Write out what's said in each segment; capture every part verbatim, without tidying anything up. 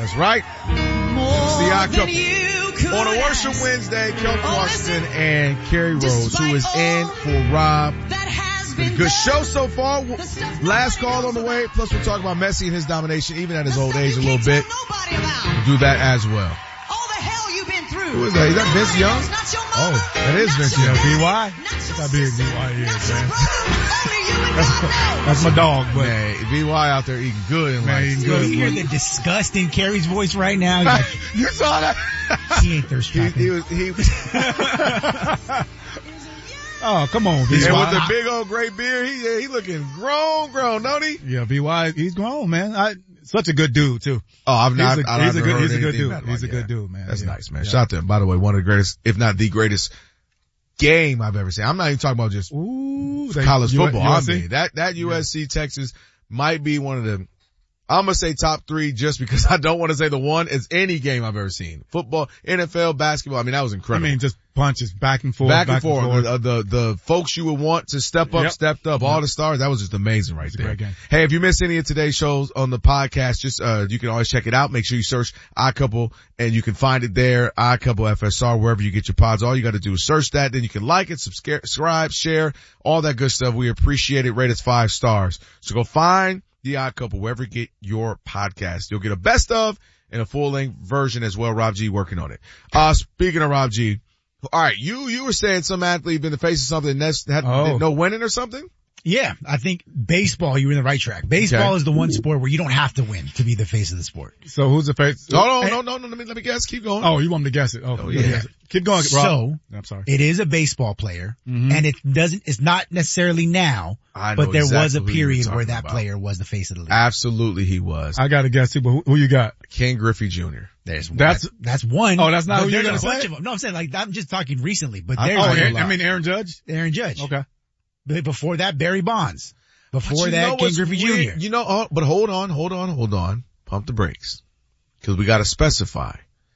That's right. It's the odd couple. On a Worship Wednesday, Kelvin Washington and Kerry Rose, who is in for Rob. Been a good show so far. Last call on the way. Plus we'll talk about Messi and his domination, even at his old age a little bit. We'll do that as well. Who is that? Is that Vince Young? Oh, that is Vince Young. V Y? That's how big V Y is, man. that's, that's my dog, but. Man, V Y out there eating good in life. Eating good. You hear the disgust in Kerry's voice right now? Like, you saw that? He ain't thirst trapping. He, he was, he was. Oh, come on, V Y. And with the big old great beard, he, he looking grown, grown, don't he? Yeah, V Y, he's grown, man. I, such a good dude, too. Oh, I've not, he's a, I've he's a good, he's a good dude. Like, he's a yeah. good dude, man. That's yeah. nice, man. Yeah. Shout out to him. By the way, one of the greatest, if not the greatest game I've ever seen. I'm not even talking about just Ooh, college U- football. U S C? I mean, that, that U S C Texas might be one of the, I'm gonna say top three just because I don't want to say the one is any game I've ever seen. Football, N F L, basketball. I mean, that was incredible. I mean, just punches back and forth. Back, back and forth. And forth. The, the, the folks you would want to step up, yep. stepped up. Yep. All the stars. That was just amazing right It's there. a great game. Hey, if you missed any of today's shows on the podcast, just, uh, you can always check it out. Make sure you search iCouple and you can find it there. iCouple F S R, wherever you get your pods. All you got to do is search that. Then you can like it, subscribe, share, all that good stuff. We appreciate it. Rate us five stars. So go find The Odd Couple, wherever you get your podcast. You'll get a best of and a full-length version as well. Rob G working on it. Uh, speaking of Rob G, all right, you, you were saying some athlete been the face of something that's had Oh. no winning or something? Yeah, I think baseball, you were in the right track. Baseball Okay. is the one sport where you don't have to win to be the face of the sport. So who's the face? No, no, no, no, no, let me, let me guess. Keep going. Oh, you want me to guess it? Oh, Oh, yeah. yeah. Guess it. Keep going, Rob. So, I'm sorry. it is a baseball player, Mhm. and it doesn't, it's not necessarily now, I know but there was exactly a who you were period talking where that about. player was the face of the league. Absolutely he was. I got to guess too, but who, who you got? Ken Griffey Junior There's That's- that's, that's one. Oh, that's not But who you're there's gonna a bunch say? of them. No, I'm saying like, I'm just talking recently, but I- there's Oh, I like, know Aaron, a lot. I mean Aaron Judge? Aaron Judge. Okay. But before that, Barry Bonds. But Before you know that, Ken what's Griffey weird? Junior You know, oh, but hold on, hold on, hold on. Pump the brakes. Cause we gotta specify.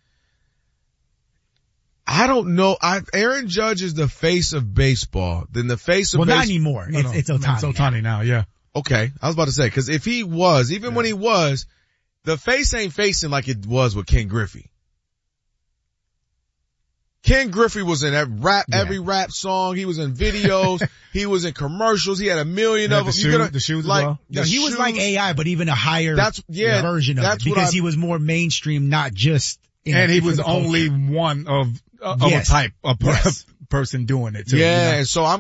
I don't know. I, Aaron Judge is the face of baseball. Then the face of Well, baseball. not anymore. No, it's, no. it's Ohtani. It's Ohtani now, yeah. Okay. I was about to say, cause if he was, even Yeah. when he was, the face ain't facing like it was with Ken Griffey. Ken Griffey was in that rap, Yeah. every rap song. He was in videos. He was in commercials. He had a million Yeah, of the them. shoe- You could the shoes as like, well? No, the he was like shoes. A I, but even a higher That's- yeah, version of that's it what because I- he was more mainstream, not just. You know, And he for was the culture. only one of, of Yes. a type of per- Yes. person doing it too. Yeah. You know? And so I'm